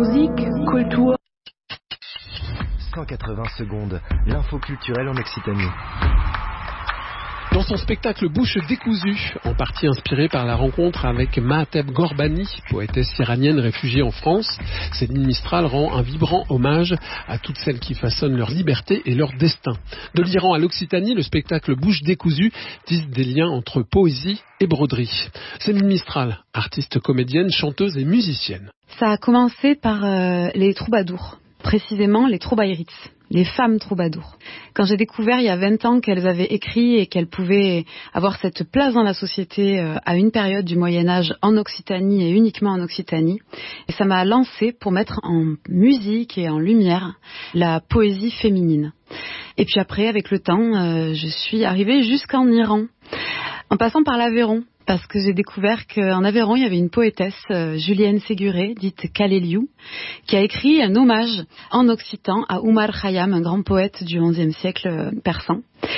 Musik, Kultur. 180 secondes, l'info culturelle en Occitanie. Dans son spectacle Bouche décousue, en partie inspiré par la rencontre avec Mahteb Ghorbani, poétesse iranienne réfugiée en France, Céline Mistral rend un vibrant hommage à toutes celles qui façonnent leur liberté et leur destin. De l'Iran à l'Occitanie, le spectacle Bouche décousue tisse des liens entre poésie et broderie. Céline Mistral, artiste comédienne, chanteuse et musicienne. Ça a commencé par les troubadours, précisément les troubaïrites. Les femmes troubadours. Quand j'ai découvert il y a 20 ans qu'elles avaient écrit et qu'elles pouvaient avoir cette place dans la société à une période du Moyen-Âge en Occitanie et uniquement en Occitanie, et ça m'a lancée pour mettre en musique et en lumière la poésie féminine. Et puis après, avec le temps, je suis arrivée jusqu'en Iran, en passant par l'Aveyron. Parce que j'ai découvert qu'en Aveyron, il y avait une poétesse, Julienne Séguré, dite Kaleliou, qui a écrit un hommage en occitan à Omar Khayyam, un grand poète du XIe siècle persan.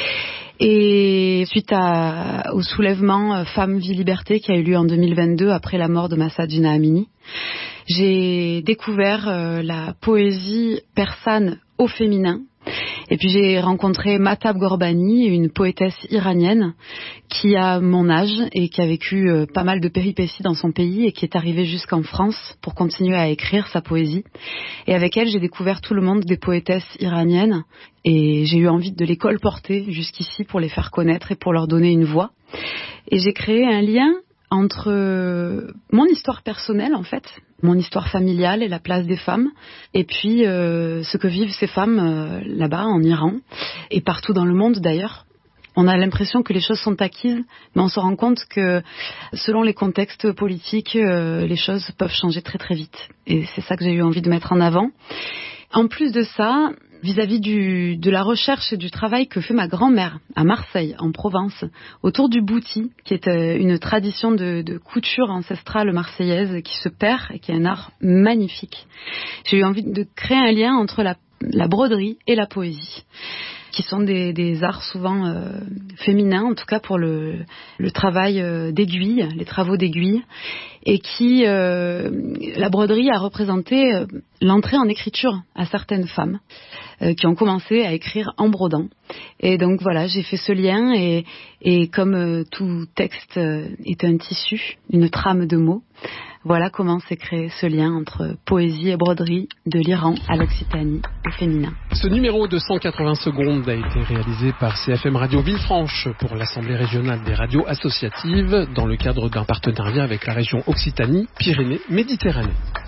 Et suite au soulèvement Femmes, Vie, Liberté qui a eu lieu en 2022 après la mort de Mahsa Jina Amini, j'ai découvert la poésie persane au féminin. Et puis j'ai rencontré Mahteb Ghorbani, une poétesse iranienne qui a mon âge et qui a vécu pas mal de péripéties dans son pays et qui est arrivée jusqu'en France pour continuer à écrire sa poésie. Et avec elle, j'ai découvert tout le monde des poétesses iraniennes et j'ai eu envie de les colporter jusqu'ici pour les faire connaître et pour leur donner une voix. Et j'ai créé un lien entre mon histoire personnelle, en fait, mon histoire familiale et la place des femmes, et puis ce que vivent ces femmes là-bas, en Iran, et partout dans le monde d'ailleurs. On a l'impression que les choses sont acquises, mais on se rend compte que selon les contextes politiques, les choses peuvent changer très très vite. Et c'est ça que j'ai eu envie de mettre en avant. En plus de ça, vis-à-vis de la recherche et du travail que fait ma grand-mère à Marseille, en Provence, autour du bouti, qui est une tradition de couture ancestrale marseillaise qui se perd et qui est un art magnifique. J'ai eu envie de créer un lien entre la broderie et la poésie, qui sont des arts souvent féminins, en tout cas pour le travail d'aiguille, les travaux d'aiguille, et qui, la broderie a représenté l'entrée en écriture à certaines femmes qui ont commencé à écrire en brodant. Et donc voilà, j'ai fait ce lien et comme tout texte est un tissu, une trame de mots, voilà comment s'est créé ce lien entre poésie et broderie de l'Iran à l'Occitanie au féminin. Ce numéro de 180 secondes a été réalisé par CFM Radio Villefranche pour l'Assemblée régionale des radios associatives dans le cadre d'un partenariat avec la région Occitanie-Pyrénées-Méditerranée.